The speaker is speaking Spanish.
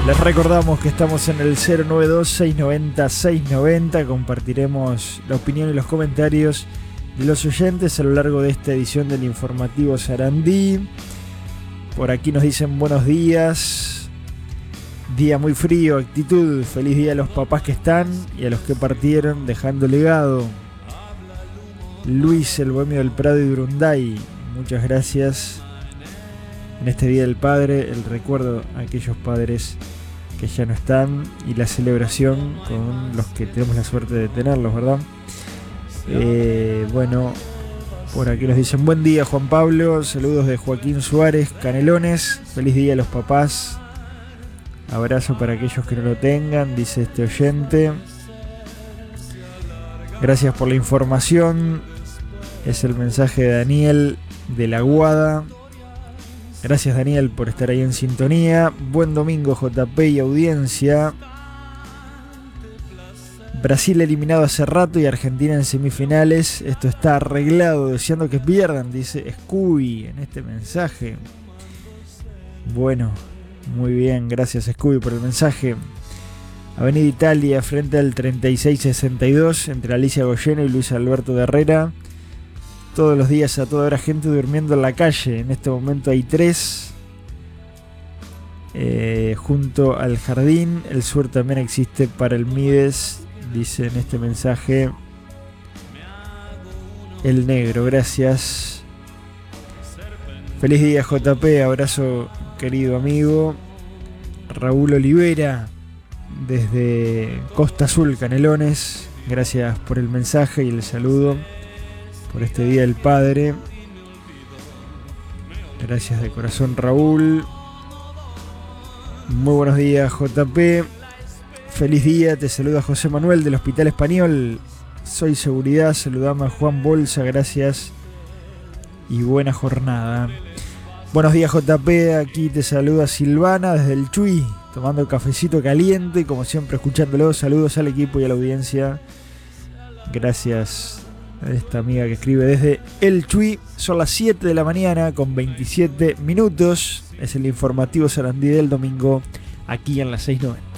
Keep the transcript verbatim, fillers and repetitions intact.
Les recordamos que estamos en el cero nueve dos, seis nueve cero, seis nueve cero. Compartiremos la opinión y los comentarios de los oyentes a lo largo de esta edición del informativo Sarandí. Por aquí nos dicen buenos días. Día muy frío, actitud. Feliz día a los papás que están y a los que partieron dejando legado. Luis, el bohemio del Prado y Durunday. Muchas gracias. En este Día del Padre, el recuerdo a aquellos padres que ya no están y la celebración con los que tenemos la suerte de tenerlos, ¿verdad? Eh, bueno, por aquí nos dicen buen día Juan Pablo, saludos de Joaquín Suárez, Canelones, feliz día a los papás, abrazo para aquellos que no lo tengan, dice este oyente. Gracias por la información, es el mensaje de Daniel de la Guada. Gracias Daniel por estar ahí en sintonía. Buen domingo J P y audiencia. Brasil eliminado hace rato y Argentina en semifinales. Esto está arreglado, deseando que pierdan, dice Scooby en este mensaje. Bueno, muy bien, gracias Scooby por el mensaje. Avenida Italia frente al treinta y seis sesenta y dos entre Alicia Goyeno y Luis Alberto de Herrera. Todos los días, a toda hora, gente durmiendo en la calle. En este momento hay tres. Eh, junto al jardín. El sur también existe para el Mides. Dice en este mensaje el negro. Gracias. Feliz día J P. Abrazo querido amigo. Raúl Olivera. Desde Costa Azul, Canelones. Gracias por el mensaje y el saludo. Por este Día del Padre. Gracias de corazón Raúl. Muy buenos días J P. Feliz día, te saluda José Manuel del Hospital Español. Soy seguridad, saludame a Juan Bolsa, gracias. Y buena jornada. Buenos días J P, aquí te saluda Silvana desde el Chuy. Tomando cafecito caliente, como siempre escuchándolo. Saludos al equipo y a la audiencia. Gracias a esta amiga que escribe desde el Chuy. Son las siete de la mañana con veintisiete minutos. Es el informativo Sarandí del domingo aquí en la seiscientos noventa.